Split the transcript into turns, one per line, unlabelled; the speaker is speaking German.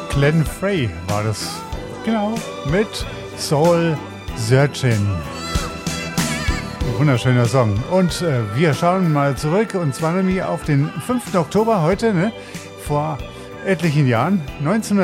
Glenn Frey war das. Genau, mit Soul Searching. Wunderschöner Song. Und wir schauen mal zurück, und zwar nämlich auf den 5. Oktober heute, ne? Vor etlichen Jahren,